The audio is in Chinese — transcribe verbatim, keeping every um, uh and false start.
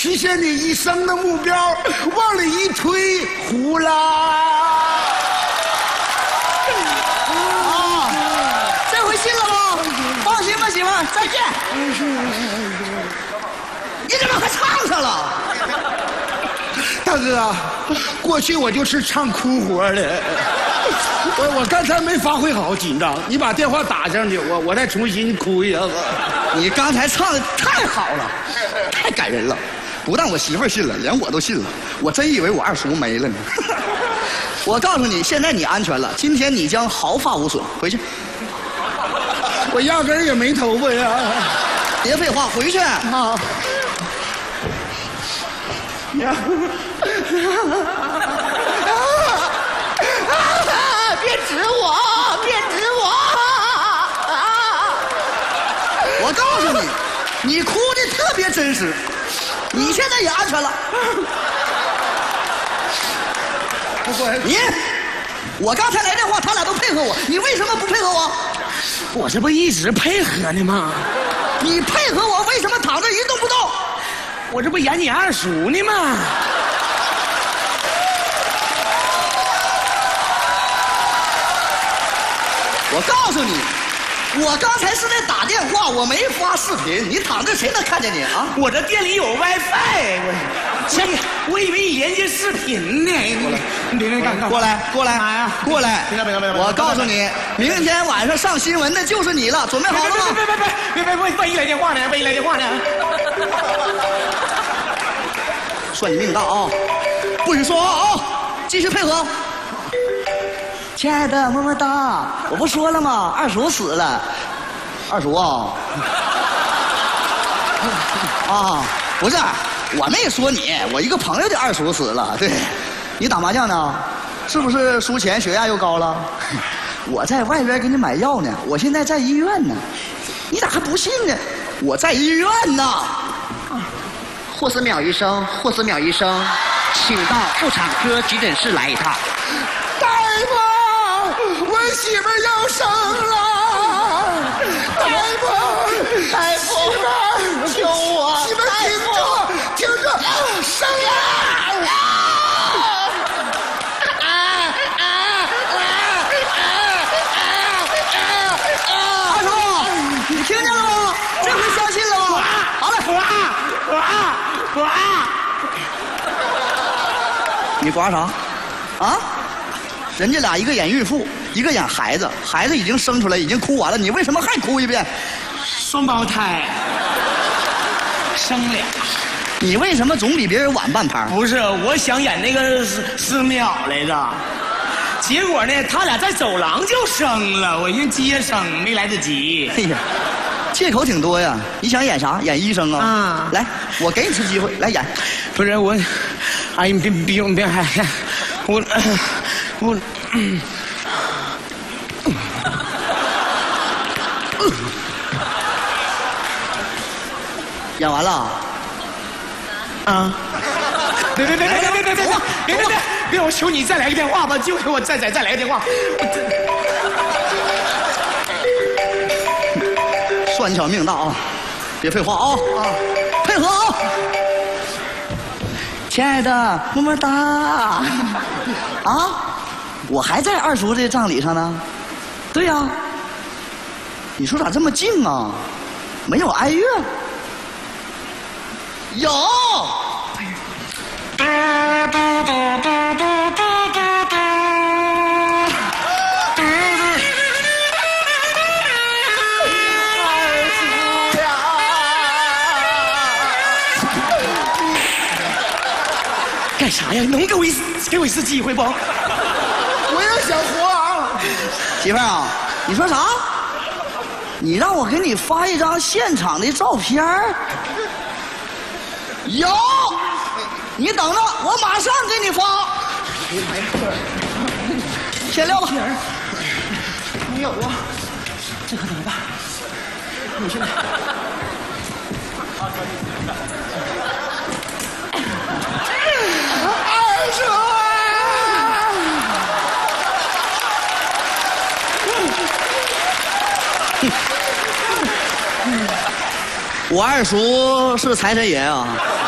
实现你一生的目标，往里一推，呼啦！ 啊，这回信了吗？放心吧，媳妇儿，再见。你怎么还唱上了？ 大哥，过去我就是唱哭活的，我我刚才没发挥好，紧张。你把电话打上去，我我再重新哭一下子。 你刚才唱的太好了，太感人了，不但我媳妇儿信了，连我都信了。我真以为我二叔没了呢。我告诉你，现在你安全了，今天你将毫发无损。回去。 我压根儿也没头发呀。 别废话，回去。 啊。呀！ 别指我，别指我！我告诉你，你哭的特别真实，你现在也安全了。你，我刚才来电话，他俩都配合我，你为什么不配合我？ 我这不一直配合呢吗？ 你配合我，为什么躺着一动不动？ 我这不演你二叔呢吗？ 我告诉你，我刚才是在打电话，我没发视频。你躺着谁能看见你啊？ 我这店里有 WiFi， 我我以为你连接视频呢。过来，你别别干干。 过来，过来， 呀， 过来。 别别别别！ 我告诉你，明天晚上上新闻的就是你了，准备好了吗？ 别别别别别别！万一来电话呢？万一来电话呢？ 算你命大啊！不许说话啊！继续配合。亲爱的，么么哒！我不说了吗？二叔死了。二叔啊！啊，不是，我没说你，我一个朋友的二叔死了。对，你打麻将呢？是不是输钱血压又高了？我在外边给你买药呢，我现在在医院呢。你咋还不信呢？我在医院呢。 霍思淼医生，霍思淼医生，请到妇产科急诊室来一趟。 大夫，我媳妇儿要生了！大夫， 大夫，救我！ 你们听着，听着，生了！ 二叔，你听见了吗？这回相信了吗？好了， 呱呱呱！ 你呱啥？啊？人家俩一个演孕妇，一个演孩子，孩子已经生出来，已经哭完了，你为什么还哭一遍？ 双胞胎，生俩。 你为什么总比别人晚半拍？ 不是，我想演那个寺寺庙来着，结果呢，他俩在走廊就生了，我应接生没来得及。 哎呀，借口挺多呀！你想演啥？演医生啊？ 啊来，我给你次机会，来演。 不是我，哎，你别别别别还我我。嗯演完了。 啊！别别别别别别别别别别别别！我求你再来个电话吧，就求我再再再来个电话。 算你小命大啊！别废话啊啊！配合啊！亲爱的，么么哒！啊，我还在二叔这葬礼上呢。对呀、啊。你说咋这么静啊？没有哀乐？有。 干啥呀？能给我一次给我一次机会不？ 我也想活啊！ 媳妇儿啊，你说啥？你让我给你发一张现场的照片儿？有，你等着，我马上给你发。先撂吧。 没有啊，这可怎么办？你现在。 二叔啊！ 我二叔是财神爷啊。